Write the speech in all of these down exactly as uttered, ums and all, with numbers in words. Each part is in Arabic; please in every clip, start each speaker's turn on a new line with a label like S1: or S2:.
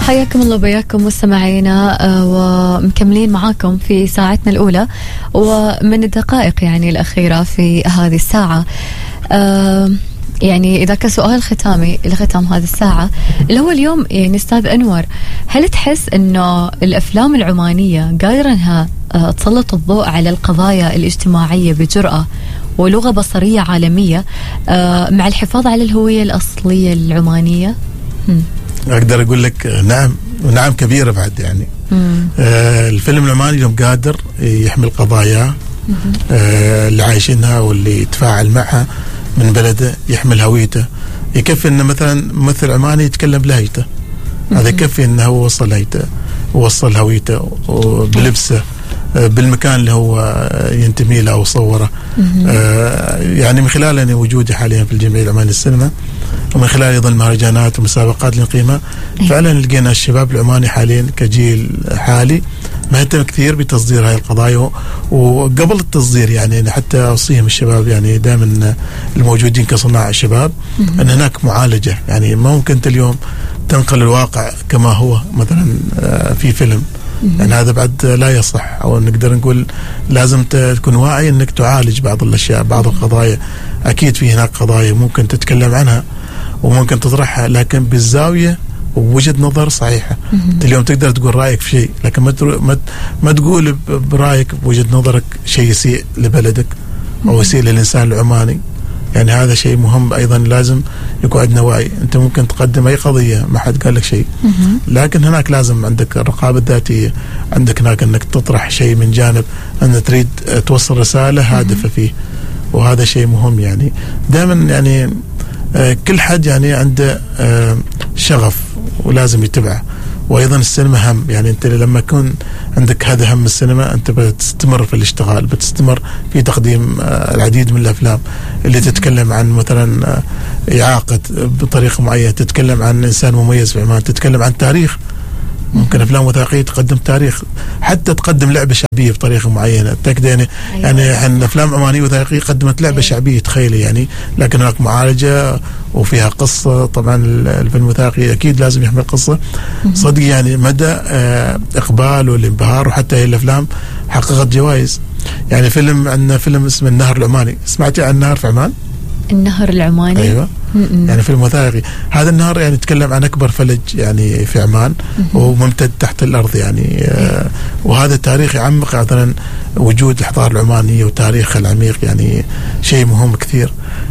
S1: حياكم الله وبياكم مستمعينا، ومكملين معاكم في ساعتنا الأولى ومن الدقائق يعني الأخيرة في هذه الساعة. يعني إذا كسؤال ختامي لختام هذه الساعة اللي هو اليوم، يعني أستاذ أنور، هل تحس أنه الأفلام العمانية قادرة أنها تسلط الضوء على القضايا الاجتماعية بجرأة ولغة بصرية عالمية مع الحفاظ على الهوية الأصلية العمانية؟ هم.
S2: أقدر أقول لك نعم، ونعم كبيرة بعد. يعني آه الفيلم العماني اليوم قادر يحمل قضايا آه اللي عايشينها واللي يتفاعل معها من بلده، يحمل هويته. يكفي أنه مثلا ممثل عماني يتكلم بلهجته، هذا يكفي أنه هو وصل هويته ووصل هويته بلبسه بالمكان اللي هو ينتمي له أو صوره. آه يعني من خلال أن وجودي حاليا في الجمعية العمانية للسينما، ومن خلال أيضا المهرجانات والمسابقات اللي نقيمها، فعلا لقينا الشباب العماني حاليا كجيل حالي مهتم كثير بتصدير هاي القضايا. وقبل التصدير يعني حتى أوصيهم الشباب، يعني دائما الموجودين كصناع الشباب، أن هناك معالجة. يعني ما ممكن أنت اليوم تنقل الواقع كما هو مثلا في فيلم، يعني هذا بعد لا يصح. أو نقدر نقول لازم تكون واعي أنك تعالج بعض الأشياء، بعض القضايا. أكيد في هناك قضايا ممكن تتكلم عنها وممكن تطرحها، لكن بالزاوية ووجهة نظر صحيحة. أنت اليوم تقدر تقول رأيك في شيء، لكن ما ما تقول برأيك بوجهة نظرك شيء يسيء لبلدك أو يسيء للإنسان العماني. يعني هذا شيء مهم أيضا، لازم يكون عندنا وعي. أنت ممكن تقدم أي قضية ما حد قال لك شيء، لكن هناك لازم عندك الرقابة الذاتية، عندك هناك أنك تطرح شيء من جانب أن تريد توصل رسالة هادفة فيه، وهذا شيء مهم. يعني دائما يعني آه كل حد يعني عنده آه شغف ولازم يتبعه. وأيضا السينما هم، يعني أنت لما يكون عندك هذا هم السينما، أنت بتستمر في الاشتغال، بتستمر في تقديم آه العديد من الأفلام اللي تتكلم عن مثلا آه إعاقة بطريقة معينة، تتكلم عن إنسان مميز في عمان، تتكلم عن تاريخ. ممكن أفلام وثائقية تقدم تاريخ، حتى تقدم لعبة شعبية بطريقة معينة. تأكد يعني أيوة. يعني أفلام عمانية وثائقية قدمت لعبة أيوة. شعبية، تخيلي يعني. لكن هناك معالجة وفيها قصة. طبعا الفيلم الوثائقي أكيد لازم يحمل قصة. صدق يعني مدى إقبال والانبهار، وحتى هي الأفلام حققت جوائز. يعني فيلم عندنا فيلم اسمه النهر العماني، سمعتي عن النهر في عمان؟
S1: النهر العماني،
S2: أيوة. م-م. يعني فيلم وثائقي. هذا النهر يعني يتكلم عن أكبر فلج يعني في عمان، م-م. وممتد تحت الأرض يعني. آه وهذا التاريخ يعمق مثلا وجود الحضارة العمانية وتاريخها العميق، يعني شيء مهم كثير.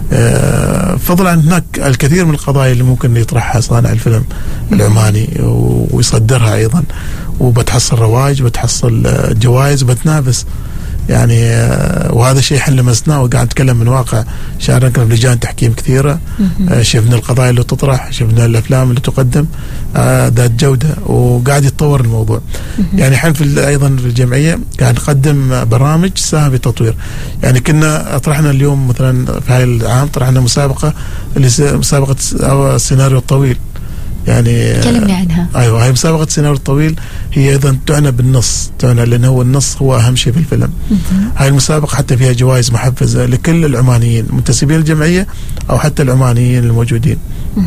S2: آه فضلا عن هناك الكثير من القضايا اللي ممكن يطرحها صانع الفيلم العماني ويصدرها أيضا، وبتحصل رواج، بتحصل جوائز، وبتنافس يعني. وهذا شيء احنا لمسناه وقاعد نتكلم من واقع. شاركنا بلجان تحكيم كثيره، شفنا القضايا اللي تطرح، شفنا الافلام اللي تقدم ذات جوده، وقاعد يتطور الموضوع. يعني الحين في ايضا في الجمعيه قاعد نقدم برامج تساهم في التطوير. يعني كنا اطرحنا اليوم مثلا في هاي العام طرحنا مسابقه اللي مسابقه السيناريو الطويل. يعني
S1: تكلمني عنها.
S2: ايوه، هاي مسابقه السيناريو الطويل، هي ايضا تعنى بالنص، تعنى لان هو النص هو اهم شيء في الفيلم. هاي المسابقه حتى فيها جوائز محفزه لكل العمانيين منتسبين الجمعيه او حتى العمانيين الموجودين.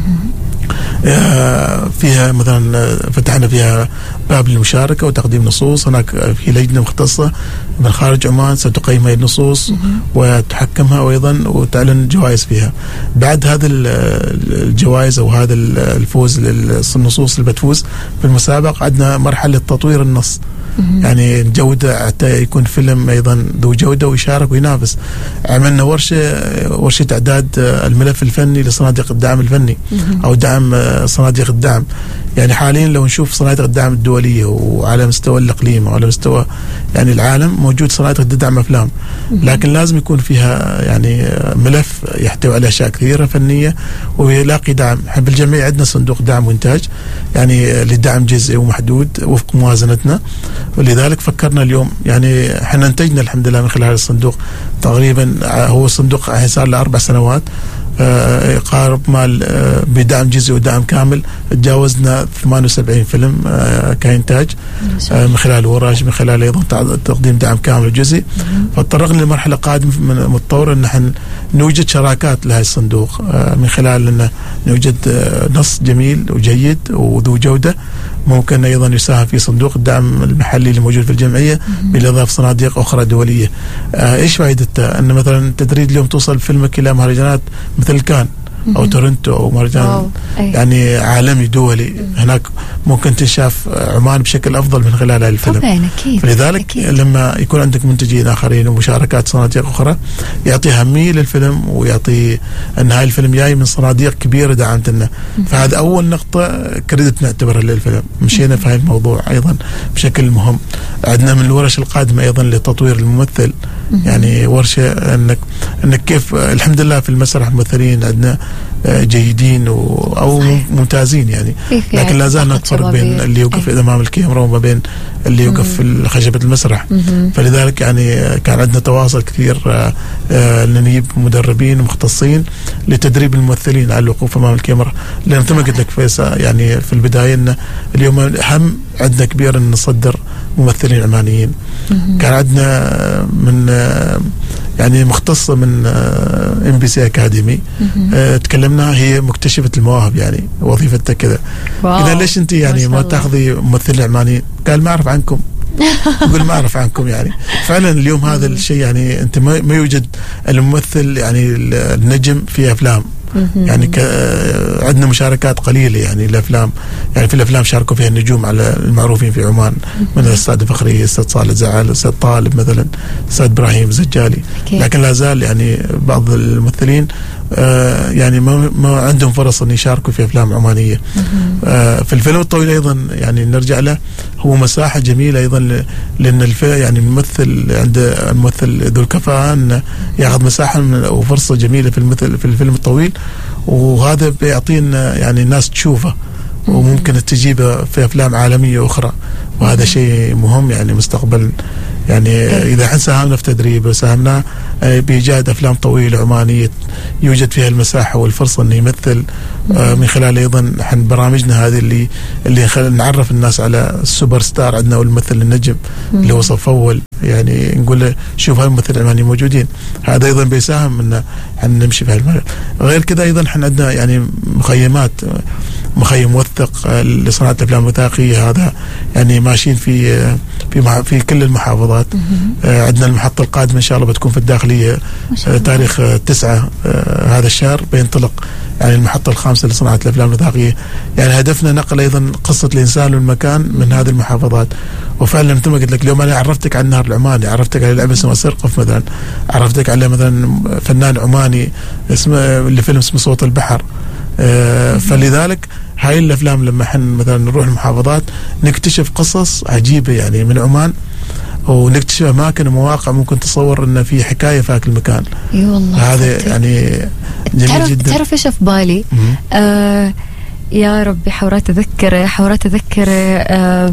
S2: فيها مثلا فتحنا فيها باب للمشاركه وتقديم نصوص. هناك في لجنه مختصه من خارج عمان ستقيم هذه النصوص وتحكمها، وايضا وتعلن جوائز فيها. بعد هذا الجوائز او هذا الفوز للنصوص اللي بتفوز في المسابقه، عندنا مرحله تطوير النص، يعني جودة حتى يكون فيلم أيضا ذو جودة ويشارك وينافس. عملنا ورشة ورشة إعداد الملف الفني لصناديق الدعم الفني أو دعم صناديق الدعم. يعني حاليا لو نشوف صناديق الدعم الدولية وعلى مستوى الإقليم وعلى مستوى يعني العالم موجود صناديق الدعم أفلام، لكن لازم يكون فيها يعني ملف يحتوي على أشياء كثيرة فنية ويلاقي دعم. احنا بالجميع عندنا صندوق دعم وإنتاج يعني للدعم جزئي ومحدود وفق موازنتنا، ولذلك فكرنا اليوم يعني احنا انتجنا الحمد لله من خلال الصندوق تقريبا، هو صندوق صار له اربع سنوات قارب مال بدعم جزئي ودعم كامل، تجاوزنا ثمانية وسبعين فيلم كإنتاج من خلال ورش، من خلال ايضا تقديم دعم كامل وجزئي. فاضطرقنا لمرحله قادمه متطوره ان احنا نوجد شراكات لهذا الصندوق من خلال ان نوجد نص جميل وجيد وذو جوده ممكن أيضا يساهم في صندوق الدعم المحلي اللي موجود في الجمعية بالإضافة صناديق أخرى دولية. آه إيش فائدته؟ أن مثلا تدريد اليوم توصل فيلمك إلى مهرجانات مثل كان أو تورنتو أو مهرجان يعني عالمي دولي، هناك ممكن تشاف عمان بشكل أفضل من خلال هذا الفيلم.
S1: طبعاً أكيد.
S2: فلذلك
S1: أكيد.
S2: لما يكون عندك منتجين آخرين ومشاركات صناديق أخرى يعطي أهمية للفيلم، ويعطي أن هاي الفيلم جاي من صناديق كبيرة دعمتنا. فهذا أول نقطة كريدت نعتبرها للفيلم. مشينا في هاي الموضوع أيضا بشكل مهم. عندنا من الورش القادمة أيضا لتطوير الممثل، يعني ورشة أنك أنك كيف الحمد لله في المسرح ممثلين عندنا جيدين أو ممتازين يعني، لكن لا زال نفرق بين اللي يوقف أمام الكاميرا وما بين اللي يوقف في خشبة المسرح. فلذلك يعني كان عندنا تواصل كثير نجيب مدربين ومختصين لتدريب الممثلين على الوقوف أمام الكاميرا، لأن مثل ما قلت لك فيصل يعني في البداية إن اليوم أهم عندنا كبير أن نصدر ممثلين عمانيين. كان عندنا من يعني مختصة من ام بي سي اكاديمي تكلمنا، هي مكتشفة المواهب يعني وظيفتها كذا. إذا ليش أنت يعني ما تاخذي ممثلين عمانيين؟ قال ما أعرف عنكم. يقول ما أعرف عنكم يعني. فعلا اليوم هذا الشيء يعني أنت ما, ما يوجد الممثل يعني النجم في أفلام يعني عندنا مشاركات قليلة يعني الأفلام، يعني في الأفلام شاركوا فيها النجوم على المعروفين في عمان من الأستاذ فخري، الأستاذ صالح زعل، الأستاذ طالب مثلا، الأستاذ إبراهيم زجالي. لكن لا زال يعني بعض الممثلين آه يعني ما, ما عندهم فرص أن يشاركوا في أفلام عمانية. آه في الفيلم الطويل أيضا يعني نرجع له، هو مساحة جميلة أيضا، لأن الفيلم يعني الممثل عند الممثل ذو الكفاءة أن يأخذ مساحة وفرصة جميلة في المثل في الفيلم الطويل، وهذا بيعطينا يعني الناس تشوفه وممكن تجيبه في أفلام عالمية أخرى، وهذا شيء مهم يعني مستقبل. يعني إذا احنا ساهمنا في تدريب وساهمنا بإيجاد أفلام طويلة عمانية يوجد فيها المساحة والفرصة أن يمثل من خلال أيضا حن برامجنا هذه اللي اللي نعرف الناس على السوبر ستار عندنا والممثل النجم اللي هو صف أول، يعني نقول له شوف هاي الممثلين العمانيين موجودين. هذا أيضا بيساهم أن حن نمشي في هالمجال. غير كذا أيضا حن عندنا يعني مخيمات، مخيم موثق لصناعة الأفلام الوثائقية، هذا يعني ماشيين في في في كل المحافظات. آه عندنا المحطة القادمة إن شاء الله بتكون في الداخلية آه تاريخ آه تسعة آه هذا الشهر بينطلق يعني المحطة الخامسة لصناعة الأفلام الوثائقية. يعني هدفنا نقل أيضا قصة الإنسان والمكان من هذه المحافظات. وفعلا مثل ما قلت لك اليوم أنا عرفتك على النهر العماني، عرفتك على لعبة اسمها سرقف مثلا، عرفتك على مثلا فنان عماني اسمه اللي فيلم اسمه صوت البحر. آه فلذلك هاي الأفلام لما حن مثلا نروح المحافظات نكتشف قصص عجيبة يعني من عمان، ونكتشف أماكن ومواقع ممكن تصور إن في حكاية في هذا المكان.
S1: اي والله
S2: هذا يعني جميل
S1: تعرف
S2: جدا.
S1: تعرف ايش في بالي؟ آه يا ربي حورات أذكر حورات أذكر آه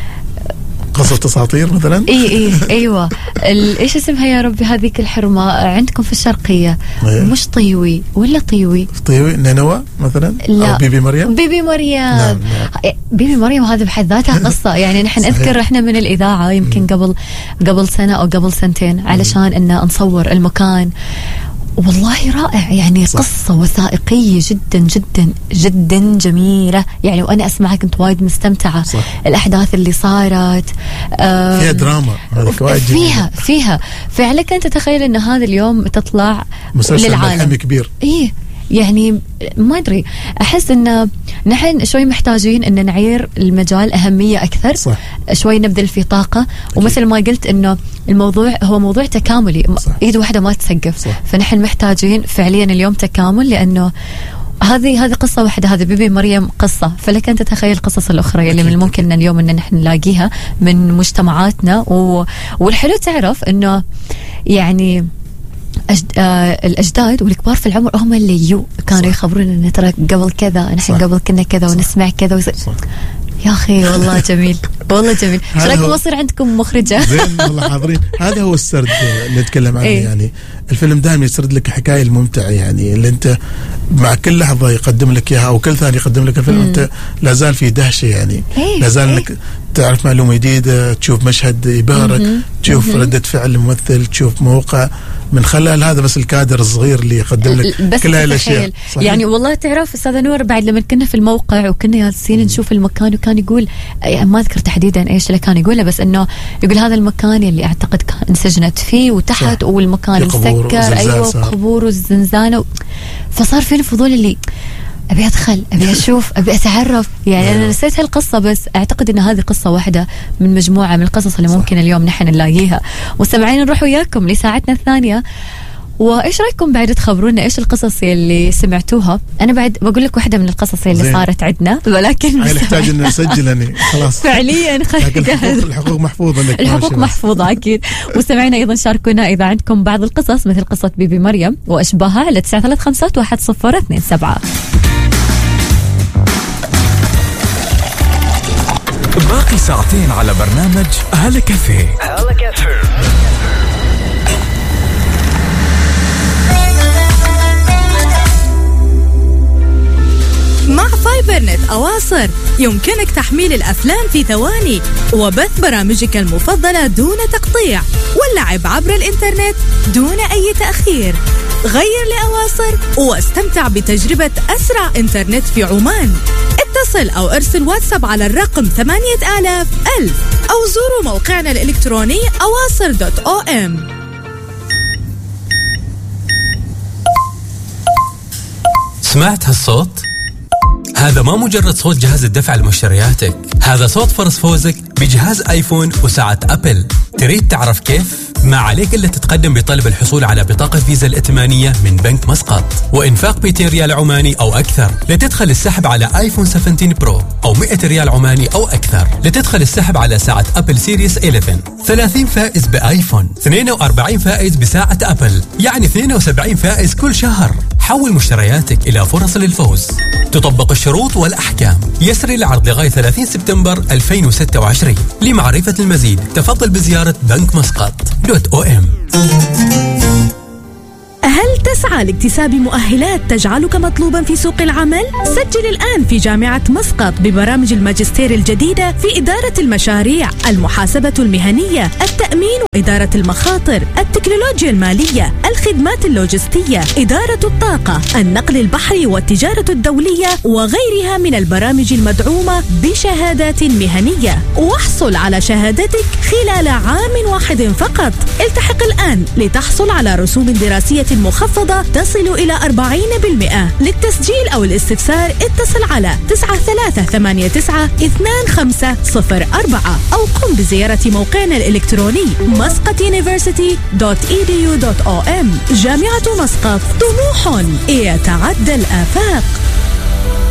S2: قصة أساطير مثلا.
S1: اي اي ايوه ايش اسمها يا ربي هذيك الحرمة عندكم في الشرقية؟ أيه. مش طيوي ولا طيوي؟
S2: طيوي نينوى مثلا.
S1: لا.
S2: أو بيبي مريم.
S1: بيبي مريم.
S2: نعم نعم.
S1: بيبي مريم هذا بحد ذاتها قصة يعني نحن نذكر احنا من الإذاعة يمكن قبل قبل سنة أو قبل سنتين علشان إن نصور المكان، والله رائع يعني. صح. قصة وثائقية جدا جدا جدا جميلة يعني، وأنا أسمعها كنت وايد مستمتعة. صح. الأحداث اللي صارت
S2: فيها دراما
S1: فيها فيها فعلك أنت تخيل أن هذا اليوم تطلع
S2: مسلسل للعالم كبير.
S1: إيه يعني ما أدري، أحس إن نحن شوي محتاجين إن نعير المجال أهمية أكثر. صح. شوي نبذل فيه طاقة. أكيد. ومثل ما قلت إنه الموضوع هو موضوع تكاملي. صح. إيد واحدة ما تسقف. صح. فنحن محتاجين فعليا اليوم تكامل، لأنه هذه هذه قصة واحدة، هذا بيبي مريم قصة، فلك أنت تتخيل القصص الأخرى اللي من الممكن أن اليوم إن نحن نلاقيها من مجتمعاتنا. و... والحلو تعرف إنه يعني أجد... آه الأجداد والكبار في العمر هم اللي يو كانوا يخبرون إن ترى قبل كذا نحن قبل كنا كذا ونسمع كذا وز... يا أخي والله جميل والله جميل. شو رأيكم أصير عندكم مخرجة؟
S2: زين والله حاضرين. هذا هو السرد اللي نتكلم عنه. إيه؟ يعني الفيلم دائما يسرد لك الحكايه الممتعه، يعني اللي انت مع كل لحظه يقدم لك اياها او كل ثانيه يقدم لك الفيلم انت لا زال في دهشه، يعني لا زال انك تعرف معلومه جديده، تشوف مشهد يبهرك، تشوف رده فعل الممثل، تشوف موقع من خلال هذا بس الكادر الصغير اللي يقدم لك كل هالاشياء.
S1: يعني والله تعرف استاذ نور، بعد لما كنا في الموقع وكنا جالسين نشوف المكان، وكان يقول يعني ما اذكر تحديدا ايش اللي كان يقوله، بس انه يقول هذا المكان اللي اعتقد كان انسجنت فيه وتحت، صح. والمكان مسكر، ايوه قبور والزنزانه، فصار في الفضول اللي أبي أدخل، أبي أشوف، أبي أتعرف. يعني أنا نسيت هالقصة، بس أعتقد أن هذه قصة واحدة من مجموعة من القصص اللي ممكن اليوم نحن نلاقيها. مستمعين نروح وياكم لساعتنا الثانية، وإيش رأيكم بعد تخبرونا إيش القصص اللي سمعتوها؟ أنا بعد بقول لك واحدة من القصص اللي زين. صارت عندنا، ولكن
S2: نحتاج إن نسجل يعني خلاص
S1: فعليا
S2: الحقوق, الحقوق محفوظة لك،
S1: الحقوق محفوظة أكيد. مستمعينا أيضا شاركونا إذا عندكم بعض القصص مثل قصة بيبي مريم وأشباهها على تسعة ثلاثة خمسة واحد صفر اثنين سبعة.
S3: باقي ساعتين على برنامج هلا كافيه. هلا كافيه
S4: مع فايبرنت أواصر يمكنك تحميل الأفلام في ثواني وبث برامجك المفضلة دون تقطيع واللعب عبر الإنترنت دون أي تأخير. غير لأواصر واستمتع بتجربة أسرع إنترنت في عمان. اتصل أو ارسل واتساب على الرقم ثمانية آلاف ألف أو زوروا موقعنا الإلكتروني أواصر دوت أو إم.
S5: سمعت هالصوت؟ هذا ما مجرد صوت جهاز الدفع لمشترياتك، هذا صوت فرص فوزك بجهاز آيفون وساعة أبل. تريد تعرف كيف؟ ما عليك إلا تتقدم بطلب الحصول على بطاقة فيزا الائتمانية من بنك مسقط وإنفاق مئتين ريال عماني أو أكثر لتدخل السحب على آيفون سبعة عشر برو، أو مئة ريال عماني أو أكثر لتدخل السحب على ساعة أبل سيريس إحدى عشر. ثلاثين فائز بآيفون، اثنين وأربعين فائز بساعة أبل، يعني اثنين وسبعين فائز كل شهر. حول مشترياتك إلى فرص للفوز. تطبق الشروط والأحكام. يسري العرض لغاية ثلاثين سبتمبر ألفين وستة وعشرين. لمعرفة المزيد تفضل بزيارة بنك مسقط دوت أو إم.
S4: هل تسعى لاكتساب مؤهلات تجعلك مطلوبا في سوق العمل؟ سجل الآن في جامعة مسقط ببرامج الماجستير الجديدة في إدارة المشاريع، المحاسبة المهنية، التأمين وإدارة المخاطر، التكنولوجيا المالية، الخدمات اللوجستية، إدارة الطاقة، النقل البحري والتجارة الدولية وغيرها من البرامج المدعومة بشهادات مهنية. واحصل على شهادتك خلال عام واحد فقط. التحق الآن لتحصل على رسوم دراسية مخفضة تصل إلى أربعين بالمئة. للتسجيل أو الاستفسار اتصل على تسعة ثلاثة ثمانية تسعة اثنان خمسة صفر أربعة أو قم بزيارة موقعنا الإلكتروني مسقط يونيفرسيتي دوت إي دي يو دوت أو إم. جامعة مسقط، طموح يتعدى الآفاق.